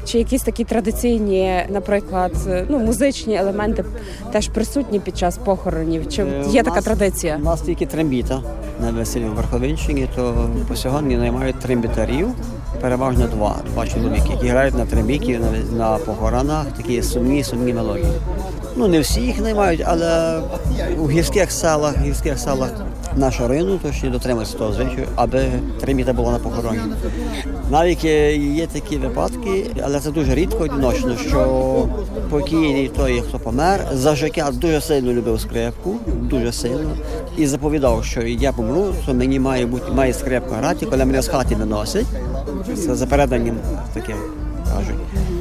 Чи якісь такі традиційні, наприклад, музичні елементи теж присутні під час похоронів? Чи є така традиція? У нас тільки трембіта на весіллі в Верховинщині, то по сьогодні наймають трембітарів, переважно два чоловіки, які грають на трембіті, на похоронах, такі сумні мелодії. Не всі їх наймають, але у гірських селах нашого району точно дотримуються того звичаю, аби трембіта була на похороні. Навіть є такі випадки, але це дуже рідко одиночно, що покійний той, хто помер, за життя дуже сильно любив скрипку, дуже сильно, і заповідав, що я помру, то мені має скрипка грати, коли мене з хати виносять. Це за переданням таке кажуть,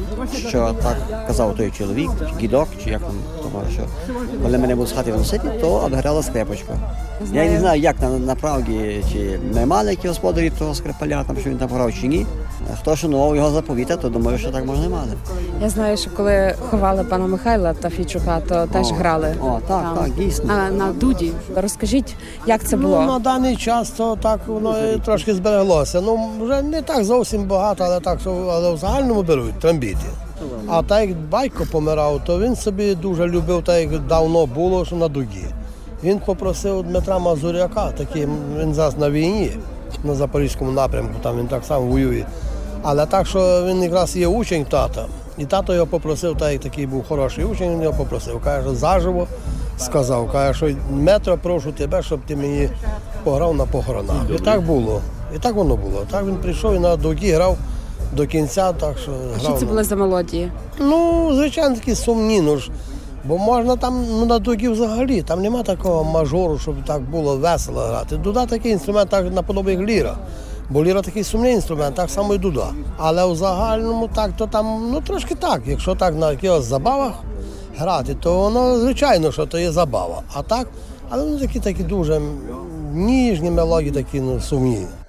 що так казав той чоловік, гідок, чи як там, що коли мене будуть з хати виносити, то аби грала скрипочка. Я не знаю, як направді, чи не мали які господарі того скрипаля, там, що він там грав чи ні. Хто шанував його заповіта, то думаю, що так можна мали. Я знаю, що коли ховали пана Михайла Тафійчука, то теж грали. Так, дійсно. На дуді. Розкажіть, як це було? На даний час то так воно трошки збереглося. Вже не так зовсім багато, але в загальному беруть трембіти. А так як батько помирав, то він собі дуже любив, так як давно було, що на дугі. Він попросив Дмитра Мазуряка, він зараз на війні, на Запорізькому напрямку, там він так само воює. Але так, що він якраз є учень тата. І тато його попросив, так як такий був хороший учень, він його попросив. Каже, заживо сказав, каже, що Дмитро, прошу тебе, щоб ти мені пограв на похоронах. І так було. І так воно було. Так він прийшов і на дугі грав до кінця, так що грав. Що це були за мелодії? Звичайно, такі сумні, бо можна там на дугі взагалі, там нема такого мажору, щоб так було весело грати. Дуда такий інструмент, так наподобі як ліра. Бо ліра такий сумний інструмент, так само і дуда. Але в загальному так, то там, трошки так. Якщо так на якихось забавах грати, то воно, звичайно, що то є забава. А так, але такі дуже ніжні мелодії, такі сумні.